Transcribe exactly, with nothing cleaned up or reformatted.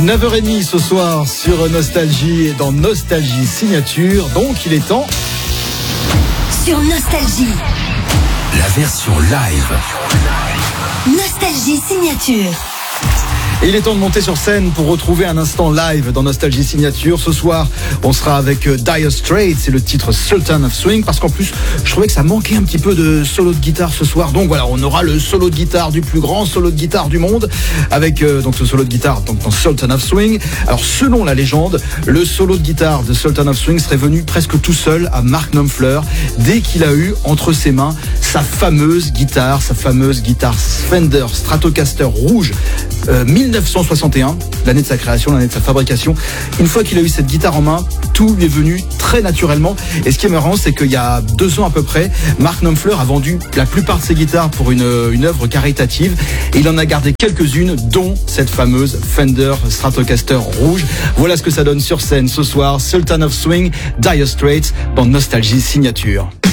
neuf heures trente ce soir sur Nostalgie et dans Nostalgie Signature. Donc il est temps. Sur Nostalgie. La version live. Nostalgie Signature. Et il est temps de monter sur scène pour retrouver un instant live dans Nostalgie Signature. Ce soir, on sera avec Dire Straits, c'est le titre Sultan of Swing, parce qu'en plus, je trouvais que ça manquait un petit peu de solo de guitare ce soir. Donc voilà, on aura le solo de guitare du plus grand solo de guitare du monde, avec euh, donc ce solo de guitare donc, dans Sultan of Swing. Alors selon la légende, le solo de guitare de Sultan of Swing serait venu presque tout seul à Mark Knopfler dès qu'il a eu entre ses mains sa fameuse guitare, sa fameuse guitare Fender Stratocaster rouge euh, mille neuf cent soixante et un, l'année de sa création, l'année de sa fabrication. Une fois qu'il a eu cette guitare en main, tout lui est venu très naturellement. Et ce qui est marrant, c'est qu'il y a deux ans à peu près, Mark Knopfler a vendu la plupart de ses guitares pour une, une œuvre caritative. Et il en a gardé quelques-unes, dont cette fameuse Fender Stratocaster rouge. Voilà ce que ça donne sur scène ce soir. Sultan of Swing, Dire Straits, dans Nostalgie Signature.